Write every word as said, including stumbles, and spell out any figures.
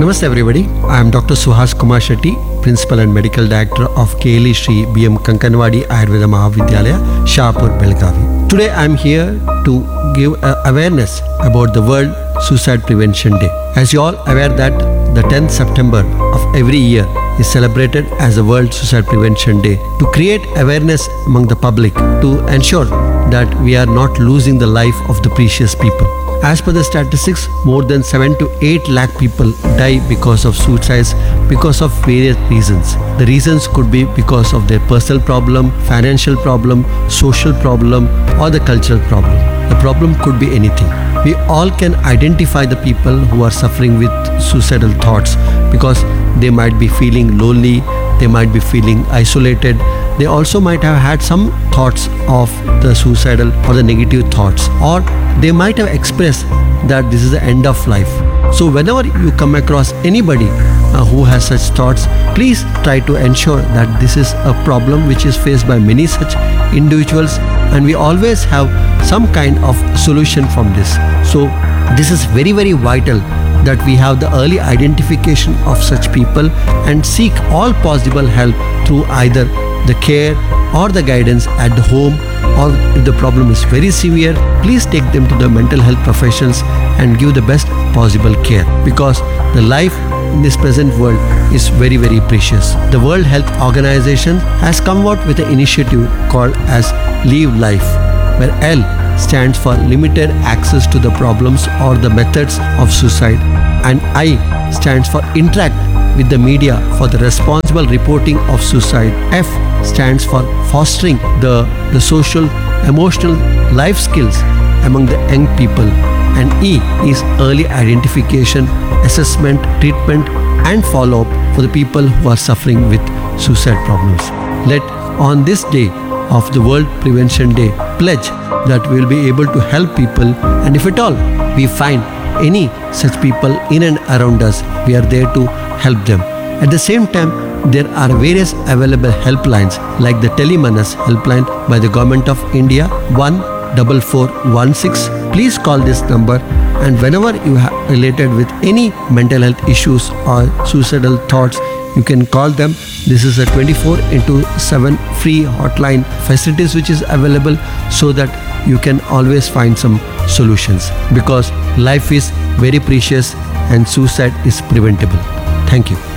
Namaste everybody, I am Doctor Suhas Kumar Shetty, Principal and Medical Director of K L E Shri B M Kankanwadi Ayurveda Mahavidyalaya, Shahpur, Belgavi. Today I am here to give uh, awareness about the World Suicide Prevention Day. As you all aware that the tenth September of every year is celebrated as the World Suicide Prevention Day to create awareness among the public to ensure that we are not losing the life of the precious people. As per the statistics, more than seven to eight lakh people die because of suicides because of various reasons. The reasons could be because of their personal problem, financial problem, social problem, or the cultural problem. The problem could be anything. We all can identify the people who are suffering with suicidal thoughts because they might be feeling lonely, they might be feeling isolated, they also might have had some thoughts of the suicidal or the negative thoughts, or they might have expressed that this is the end of life. So whenever you come across anybody uh, who has such thoughts, please try to ensure that this is a problem which is faced by many such individuals, and we always have some kind of solution from this. So this is very very vital that we have the early identification of such people and seek all possible help through either the care or the guidance at the home, or if the problem is very severe, please take them to the mental health professionals and give the best possible care, because the life in this present world is very very precious. The World Health Organization has come out with an initiative called as Live Life, where L stands for limited access to the problems or the methods of suicide, and I stands for interact with the media for the responsible reporting of suicide. F stands for fostering the, the social, emotional life skills among the young people, and E is early identification, assessment, treatment and follow-up for the people who are suffering with suicide problems. Let on this day of the World Prevention Day pledge that we will be able to help people, and if at all we find any such people in and around us, we are there to help them. At the same time, there are various available helplines like the Telemanas helpline by the Government of India, one four four one six. Please call this number, and whenever you are related with any mental health issues or suicidal thoughts, you can call them. This is a twenty-four into seven free hotline facilities which is available, so that you can always find some solutions, because life is very precious and suicide is preventable. Thank you.